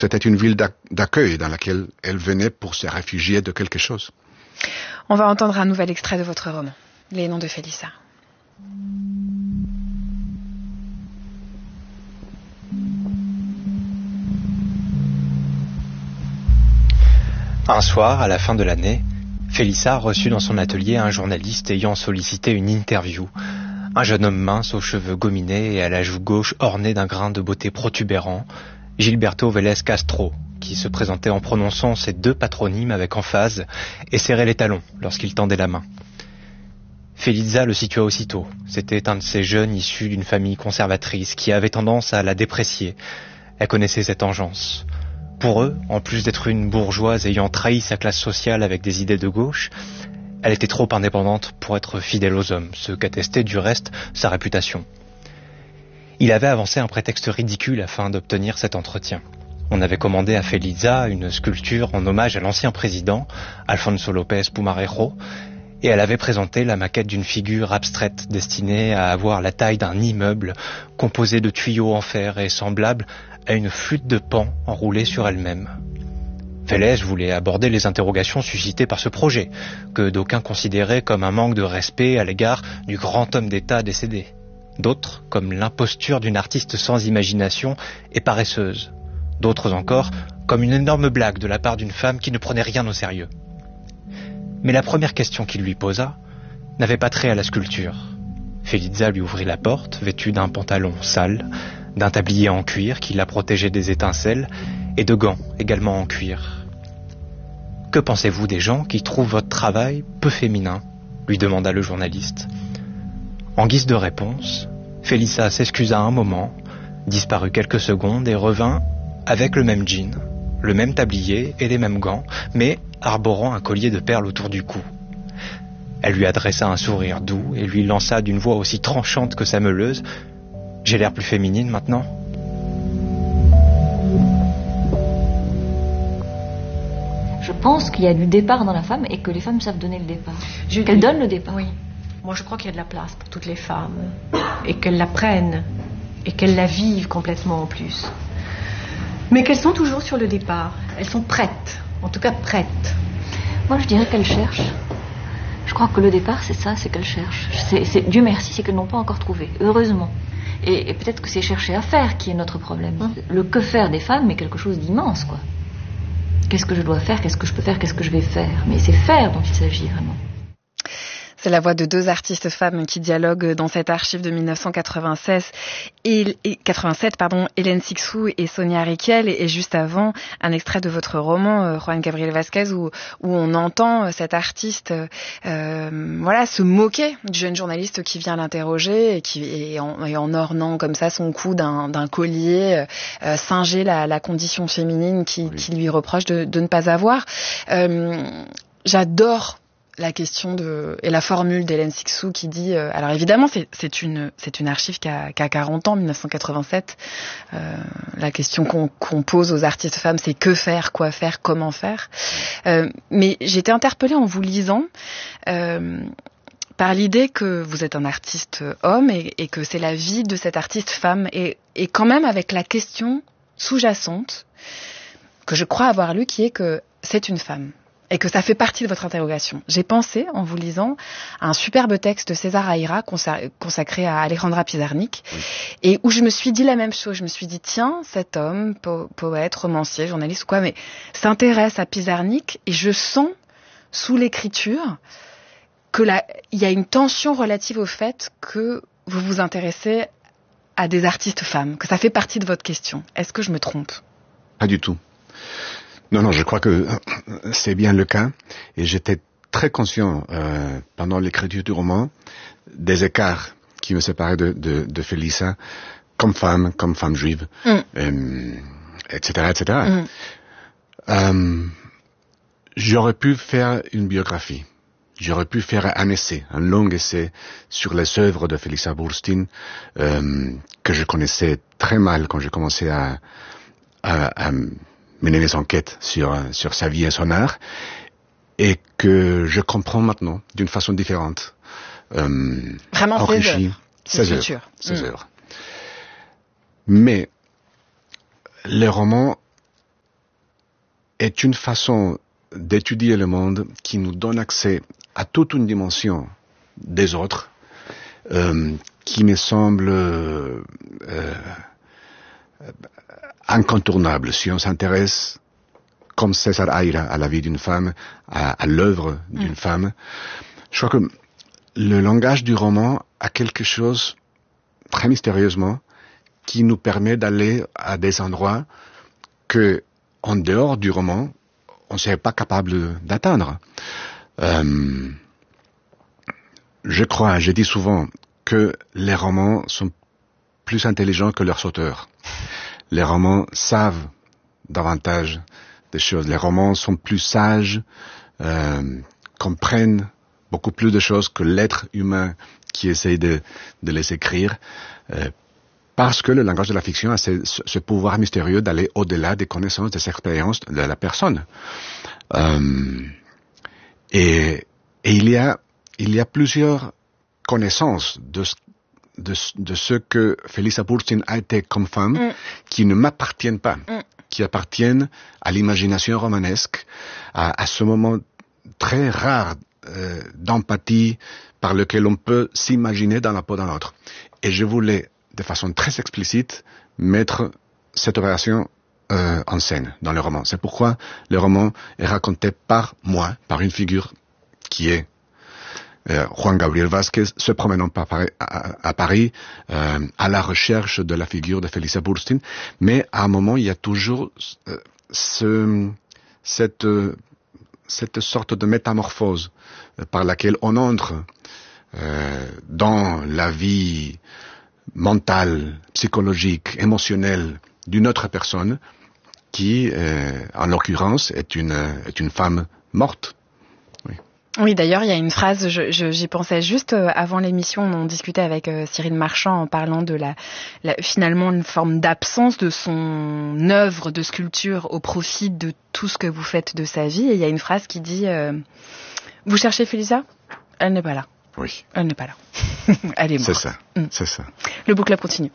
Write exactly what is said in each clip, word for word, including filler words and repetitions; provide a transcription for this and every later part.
C'était une ville d'accueil dans laquelle elle venait pour se réfugier de quelque chose. On va entendre un nouvel extrait de votre roman, Les Noms de Félissa. Un soir, à la fin de l'année, Félissa reçut dans son atelier un journaliste ayant sollicité une interview. Un jeune homme mince aux cheveux gominés et à la joue gauche ornée d'un grain de beauté protubérant, Gilberto Vélez Castro, qui se présentait en prononçant ses deux patronymes avec emphase et serrait les talons lorsqu'il tendait la main. Félissa le situa aussitôt. C'était un de ces jeunes issus d'une famille conservatrice qui avait tendance à la déprécier. Elle connaissait cette engeance. Pour eux, en plus d'être une bourgeoise ayant trahi sa classe sociale avec des idées de gauche, elle était trop indépendante pour être fidèle aux hommes, ce qu'attestait du reste sa réputation. Il avait avancé un prétexte ridicule afin d'obtenir cet entretien. On avait commandé à Félissa une sculpture en hommage à l'ancien président, Alfonso López Pumarejo, et elle avait présenté la maquette d'une figure abstraite destinée à avoir la taille d'un immeuble composé de tuyaux en fer et semblable à une flûte de Pan enroulée sur elle-même. Vélez voulait aborder les interrogations suscitées par ce projet, que d'aucuns considéraient comme un manque de respect à l'égard du grand homme d'État décédé. D'autres comme l'imposture d'une artiste sans imagination et paresseuse. D'autres encore comme une énorme blague de la part d'une femme qui ne prenait rien au sérieux. Mais la première question qu'il lui posa n'avait pas trait à la sculpture. Félissa lui ouvrit la porte, vêtue d'un pantalon sale, d'un tablier en cuir qui la protégeait des étincelles et de gants également en cuir. « Que pensez-vous des gens qui trouvent votre travail peu féminin ?» lui demanda le journaliste. En guise de réponse, Félissa s'excusa un moment, disparut quelques secondes et revint avec le même jean, le même tablier et les mêmes gants, mais arborant un collier de perles autour du cou. Elle lui adressa un sourire doux et lui lança d'une voix aussi tranchante que sameuleuse « J'ai l'air plus féminine maintenant ?» Je pense qu'il y a du départ dans la femme et que les femmes savent donner le départ. Je qu'elles donnent le départ. Oui. Moi, je crois qu'il y a de la place pour toutes les femmes et qu'elles la prennent et qu'elles la vivent complètement en plus. Mais qu'elles sont toujours sur le départ. Elles sont prêtes, en tout cas prêtes. Moi, je dirais qu'elles cherchent. Je crois que le départ, c'est ça, c'est qu'elles cherchent. C'est, c'est, Dieu merci, c'est qu'elles n'ont pas encore trouvé, heureusement. Et, et peut-être que c'est chercher à faire qui est notre problème. Hum. Le que faire des femmes est quelque chose d'immense, quoi. Qu'est-ce que je dois faire, qu'est-ce que je peux faire, qu'est-ce que je vais faire. Mais c'est faire dont il s'agit vraiment. C'est la voix de deux artistes femmes qui dialoguent dans cette archive de dix-neuf cent quatre-vingt-seize et, et quatre-vingt-sept, pardon, Hélène Sixou et Sonia Rykiel, et, et juste avant un extrait de votre roman, euh, Juan Gabriel Vázquez, où, où on entend euh, cet artiste, euh, voilà, se moquer du jeune journaliste qui vient l'interroger et qui et en, et en ornant comme ça son cou d'un, d'un collier, euh, singer la, la condition féminine qui, oui. qui lui reproche de, de ne pas avoir. Euh, j'adore la question de et la formule d'Hélène Sixou qui dit euh, alors évidemment c'est c'est une c'est une archive qui a, qui a quarante ans, dix-neuf cent quatre-vingt-sept. Euh, la question qu'on qu'on pose aux artistes femmes, c'est que faire, quoi faire, comment faire. Euh, mais j'ai été interpellée en vous lisant euh, par l'idée que vous êtes un artiste homme et, et que c'est la vie de cette artiste femme, et et quand même avec la question sous-jacente que je crois avoir lue, qui est que c'est une femme. Et que ça fait partie de votre interrogation. J'ai pensé, en vous lisant, à un superbe texte de César Aira consacré à Alejandra Pizarnik, oui. et où je me suis dit la même chose. Je me suis dit, tiens, cet homme, po- poète, romancier, journaliste ou quoi, mais s'intéresse à Pizarnik, et je sens, sous l'écriture, que là, il y a une tension relative au fait que vous vous intéressez à des artistes femmes, que ça fait partie de votre question. Est-ce que je me trompe ? Pas du tout. Non, non, je crois que c'est bien le cas, et j'étais très conscient euh, pendant l'écriture du roman des écarts qui me séparaient de, de, de Félissa comme femme, comme femme juive, mm. euh, et cetera, et cetera. Mm. Euh, j'aurais pu faire une biographie, j'aurais pu faire un essai, un long essai sur les œuvres de Félissa Bursztyn euh, que je connaissais très mal quand j'ai commencé à, à, à mener mes enquêtes sur, sur sa vie et son art, et que je comprends maintenant d'une façon différente. Euh, Vraiment enrichie. seize heures. seize heures. Mais le roman est une façon d'étudier le monde qui nous donne accès à toute une dimension des autres, euh, qui me semble euh, euh, incontournable si on s'intéresse, comme César Aira, à la vie d'une femme, à, à l'œuvre d'une mmh. femme. Je crois que le langage du roman a quelque chose, très mystérieusement, qui nous permet d'aller à des endroits que, en dehors du roman, on ne serait pas capable d'atteindre. Euh, je crois, je dis souvent que les romans sont plus intelligents que leurs auteurs. Les romans savent davantage des choses. Les romans sont plus sages, euh, comprennent beaucoup plus de choses que l'être humain qui essaye de, de les écrire, euh, parce que le langage de la fiction a ce, ce pouvoir mystérieux d'aller au-delà des connaissances, des expériences de la personne. Euh, et, et il y a, il y a plusieurs connaissances de, de, de ce que Felisa Bursztyn a été comme femme, mm. qui ne m'appartiennent pas, mm. qui appartiennent à l'imagination romanesque, à, à ce moment très rare euh, d'empathie par lequel on peut s'imaginer dans la peau d'un autre. Et je voulais, de façon très explicite, mettre cette opération euh, en scène dans le roman. C'est pourquoi le roman est raconté par moi, par une figure qui est euh, Juan Gabriel Vázquez, se promenant par Paris, à, à Paris, euh, à la recherche de la figure de Felisa Bursztyn. Mais à un moment, il y a toujours euh, ce, cette, euh, cette sorte de métamorphose euh, par laquelle on entre euh, dans la vie mentale, psychologique, émotionnelle d'une autre personne qui, euh, en l'occurrence, est une, est une femme morte. Oui. Oui, d'ailleurs, il y a une phrase, je, je, j'y pensais juste avant l'émission, on discutait avec euh, Cyril Marchand en parlant de la, la, finalement, une forme d'absence de son œuvre de sculpture au profit de tout ce que vous faites de sa vie. Et il y a une phrase qui dit euh, « Vous cherchez Felisa ? Elle n'est pas là. » Oui. Elle n'est pas là. Elle est morte. C'est ça, mm. c'est ça. Le book club continue.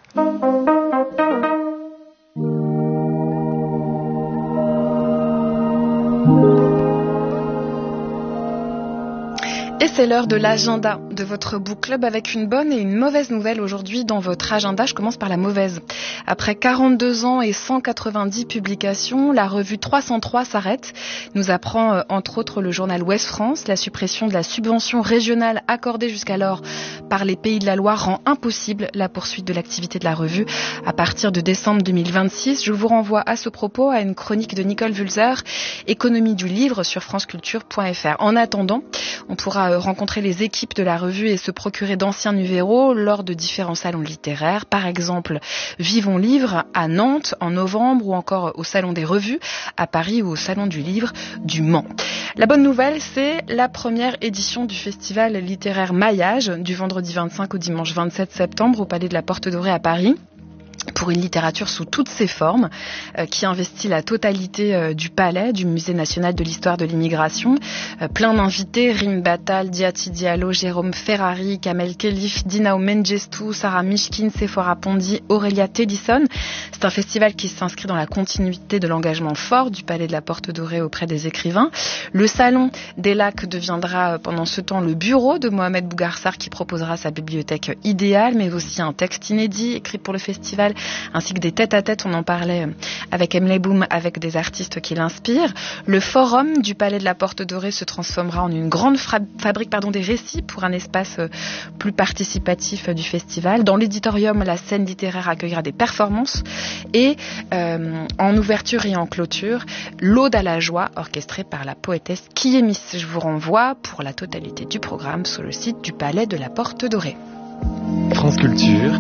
Et c'est l'heure de l'agenda de votre book club avec une bonne et une mauvaise nouvelle aujourd'hui dans votre agenda. Je commence par la mauvaise. Après quarante-deux ans et cent quatre-vingt-dix publications, la revue trois cent trois s'arrête. Nous apprend euh, entre autres le journal Ouest France. La suppression de la subvention régionale accordée jusqu'alors par les Pays de la Loire rend impossible la poursuite de l'activité de la revue à partir de décembre deux mille vingt-six. Je vous renvoie à ce propos à une chronique de Nicole Vulzer, Économie du livre sur franceculture point f r. En attendant, on pourra rencontrer les équipes de la revue et se procurer d'anciens numéros lors de différents salons littéraires. Par exemple, Vivons Livre à Nantes en novembre ou encore au Salon des Revues à Paris ou au Salon du Livre du Mans. La bonne nouvelle, c'est la première édition du festival littéraire Maillage du vendredi vingt-cinq au dimanche vingt-sept septembre au Palais de la Porte Dorée à Paris, pour une littérature sous toutes ses formes, euh, qui investit la totalité euh, du palais, du Musée national de l'histoire de l'immigration. Euh, plein d'invités, Rim Batal, Diati Diallo, Jérôme Ferrari, Kamel Khelif, Dinao Mengestou, Sarah Mishkin, Sephora Pondi, Aurélia Tellison. C'est un festival qui s'inscrit dans la continuité de l'engagement fort du Palais de la Porte Dorée auprès des écrivains. Le Salon des Lacs deviendra pendant ce temps le bureau de Mohamed Bougarsar qui proposera sa bibliothèque idéale, mais aussi un texte inédit écrit pour le festival, ainsi que des tête-à-tête, on en parlait avec Emily Boom, avec des artistes qui l'inspirent. Le forum du Palais de la Porte Dorée se transformera en une grande fra- fabrique pardon, des récits pour un espace plus participatif du festival. Dans l'éditorium, la scène littéraire accueillera des performances et euh, en ouverture et en clôture, l'Aude à la joie orchestrée par la poétesse Kiemis. Je vous renvoie pour la totalité du programme sur le site du Palais de la Porte Dorée. France Culture,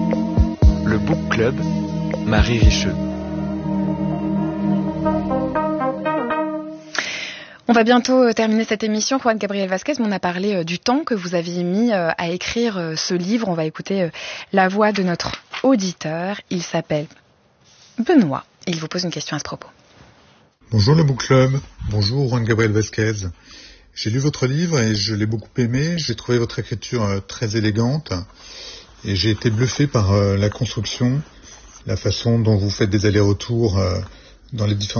le Book Club, Marie Richeux. On va bientôt terminer cette émission. Juan Gabriel Vázquez, on a parlé du temps que vous aviez mis à écrire ce livre. On va écouter la voix de notre auditeur. Il s'appelle Benoît et il vous pose une question à ce propos. Bonjour le Book Club, bonjour Juan Gabriel Vázquez. J'ai lu votre livre et je l'ai beaucoup aimé. J'ai trouvé votre écriture très élégante et j'ai été bluffé par la construction, la façon dont vous faites des allers-retours dans les différents